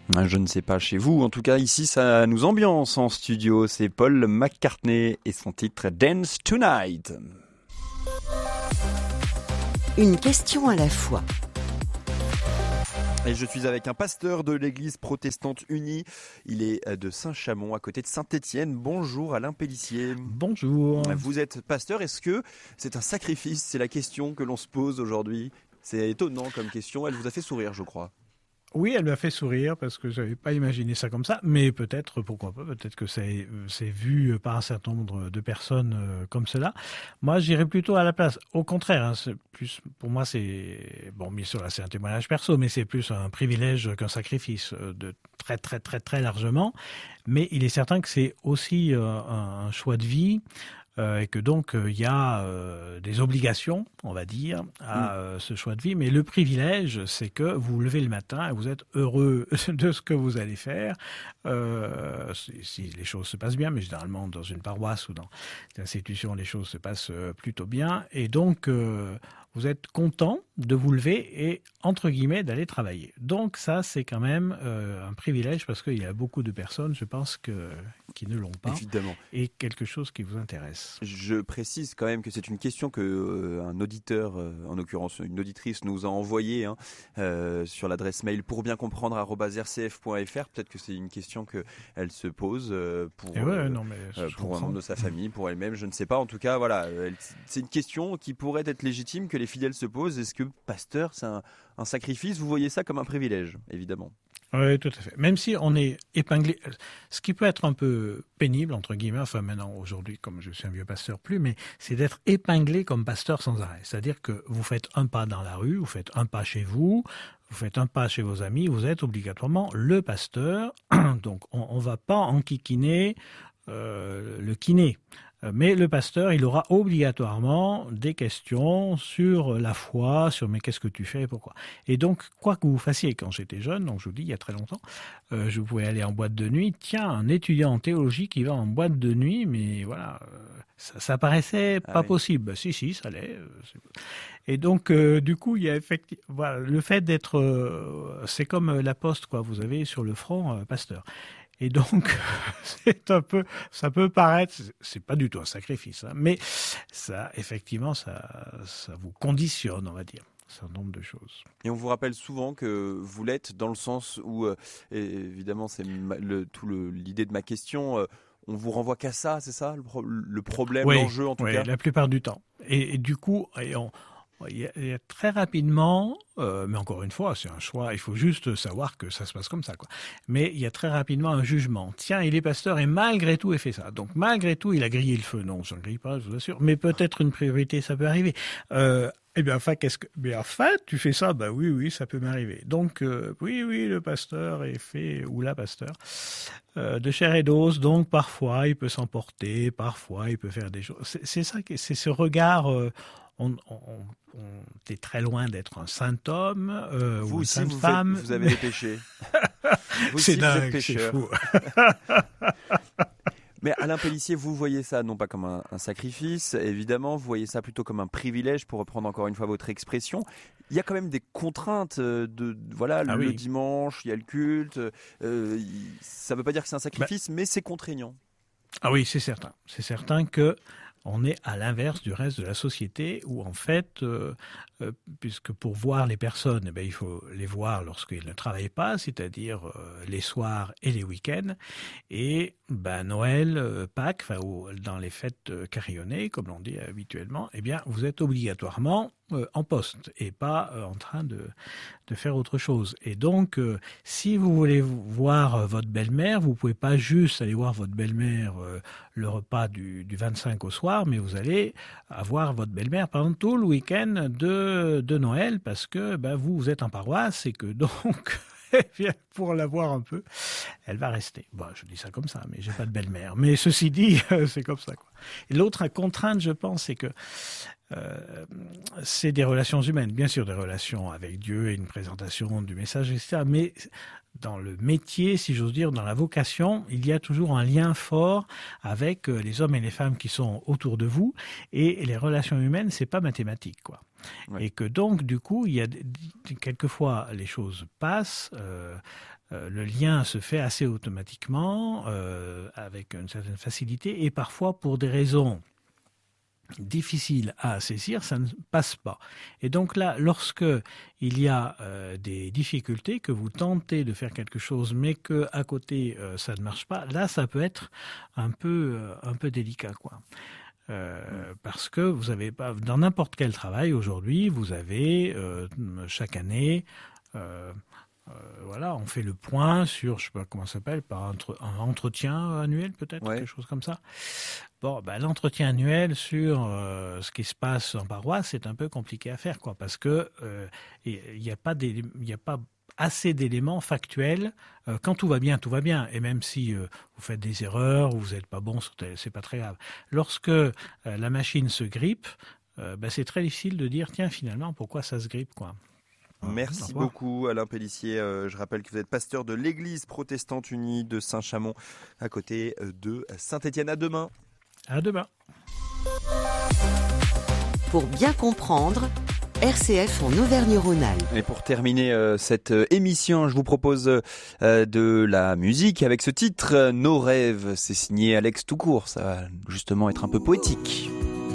Je ne sais pas chez vous, en tout cas ici ça nous ambiance en studio, c'est Paul McCartney et son titre Dance Tonight. Une question à la fois. Et je suis avec un pasteur de l'église protestante unie, il est de Saint-Chamond à côté de Saint-Étienne. Bonjour Alain Pellissier. Bonjour. Vous êtes pasteur, est-ce que c'est un sacrifice? C'est la question que l'on se pose aujourd'hui. C'est étonnant comme question, elle vous a fait sourire je crois. Oui, elle m'a fait sourire parce que je n'avais pas imaginé ça comme ça, mais peut-être, pourquoi pas, peut-être que c'est vu par un certain nombre de personnes comme cela. Moi, j'irais plutôt à la place. Au contraire, c'est plus, pour moi, c'est, bon, bien sûr, là, c'est un témoignage perso, mais c'est plus un privilège qu'un sacrifice de très, très, très, très largement. Mais il est certain que c'est aussi un choix de vie. Et que donc il y a des obligations, on va dire, à ce choix de vie. Mais le privilège, c'est que vous vous levez le matin et vous êtes heureux de ce que vous allez faire. Si les choses se passent bien, mais généralement dans une paroisse ou dans une institution, les choses se passent plutôt bien. Et donc, vous êtes content de vous lever et, entre guillemets, d'aller travailler. Donc ça, c'est quand même un privilège parce qu'il y a beaucoup de personnes, je pense, qui ne l'ont pas. Évidemment. Et quelque chose qui vous intéresse. Je précise quand même que c'est une question que un auditeur, en l'occurrence une auditrice, nous a envoyée sur l'adresse mail pour bien comprendre @rcf.fr. Peut-être que c'est une question qu'elle se pose pour un membre de sa famille, pour elle-même, je ne sais pas. En tout cas, voilà, c'est une question qui pourrait être légitime que les fidèles se posent. Est-ce que pasteur, c'est un sacrifice? Vous voyez ça comme un privilège, évidemment. Oui, tout à fait. Même si on est épinglé, ce qui peut être un peu pénible, entre guillemets, enfin maintenant, aujourd'hui, comme je suis un vieux pasteur plus, mais c'est d'être épinglé comme pasteur sans arrêt. C'est-à-dire que vous faites un pas dans la rue, vous faites un pas chez vous faites un pas chez vos amis, vous êtes obligatoirement le pasteur. Donc on ne va pas enquiquiner le kiné. Mais le pasteur, il aura obligatoirement des questions sur la foi, sur mais qu'est-ce que tu fais et pourquoi. Et donc, quoi que vous fassiez, quand j'étais jeune, donc je vous dis il y a très longtemps, je pouvais aller en boîte de nuit. Tiens, un étudiant en théologie qui va en boîte de nuit, mais voilà, ça paraissait pas possible. Si, ça l'est. Et donc, du coup, il y a effectivement, voilà, le fait d'être, c'est comme la poste, quoi. Vous avez sur le front pasteur. Et donc, c'est un peu, ça peut paraître, c'est pas du tout un sacrifice, hein, mais ça, effectivement, ça vous conditionne, on va dire, un certain nombre de choses. Et on vous rappelle souvent que vous l'êtes dans le sens où, évidemment, c'est l'idée de ma question. On vous renvoie qu'à ça, c'est ça, le problème, l'enjeu en tout cas. Oui, la plupart du temps. Et du coup, il y a très rapidement, mais encore une fois, c'est un choix, il faut juste savoir que ça se passe comme ça, quoi. Mais il y a très rapidement un jugement. Tiens, il est pasteur et malgré tout, il fait ça. Donc malgré tout, il a grillé le feu. Non, je ne grille pas, je vous assure. Mais peut-être une priorité, ça peut arriver. Eh bien, enfin, tu fais ça? Bah oui, ça peut m'arriver. Donc, oui, le pasteur est fait, ou la pasteur, de chair et d'os. Donc, parfois, il peut s'emporter, parfois, il peut faire des choses. C'est ça, c'est ce regard. On est très loin d'être un saint homme ou une sainte femme. Vous avez des péchés. C'est dingue, c'est fou. Mais Alain Pellissier, vous voyez ça non pas comme un sacrifice, évidemment, vous voyez ça plutôt comme un privilège, pour reprendre encore une fois votre expression. Il y a quand même des contraintes le dimanche, il y a le culte. Ça ne veut pas dire que c'est un sacrifice, mais c'est contraignant. Ah oui, c'est certain. C'est certain que on est à l'inverse du reste de la société où, en fait, puisque pour voir les personnes, il faut les voir lorsqu'ils ne travaillent pas, c'est-à-dire les soirs et les week-ends. Et Noël, Pâques, ou dans les fêtes carillonnées, comme l'on dit habituellement, vous êtes obligatoirement en poste et pas en train de faire autre chose. Et donc, si vous voulez voir votre belle-mère, vous pouvez pas juste aller voir votre belle-mère le repas du 25 au soir, mais vous allez avoir votre belle-mère pendant tout le week-end de Noël parce que vous êtes en paroisse et que donc pour la voir un peu, elle va rester. Bon, je dis ça comme ça, mais j'ai pas de belle-mère. Mais ceci dit, c'est comme ça, quoi. Et l'autre contrainte, je pense, c'est que c'est des relations humaines, bien sûr, des relations avec Dieu et une présentation du message, etc. Mais dans le métier, si j'ose dire, dans la vocation, il y a toujours un lien fort avec les hommes et les femmes qui sont autour de vous. Et les relations humaines, c'est pas mathématique, quoi. Ouais. Et que donc, du coup, il y a quelquefois les choses passent. Le lien se fait assez automatiquement, avec une certaine facilité, et parfois pour des raisons difficiles à saisir, ça ne passe pas. Et donc là, lorsque il y a des difficultés, que vous tentez de faire quelque chose, mais que à côté ça ne marche pas, là ça peut être un peu délicat, quoi. Parce que vous avez pas, dans n'importe quel travail aujourd'hui, vous avez chaque année voilà, on fait le point sur, je sais pas comment ça s'appelle, par un entretien annuel peut-être, quelque chose comme ça. Bon, l'entretien annuel sur ce qui se passe en paroisse, c'est un peu compliqué à faire, quoi, parce que il y a pas assez d'éléments factuels. Quand tout va bien, et même si vous faites des erreurs ou vous n'êtes pas bon, c'est pas très grave. Lorsque la machine se grippe, c'est très difficile de dire, tiens, finalement, pourquoi ça se grippe, quoi. Merci beaucoup Alain Pellissier. Je rappelle que vous êtes pasteur de l'Église protestante unie de Saint-Chamond à côté de Saint-Étienne. À demain. À demain. Pour bien comprendre, RCF en Auvergne-Rhône-Alpes. Et pour terminer cette émission, je vous propose de la musique avec ce titre, Nos rêves. C'est signé Alex Toucourt. Ça va justement être un peu poétique.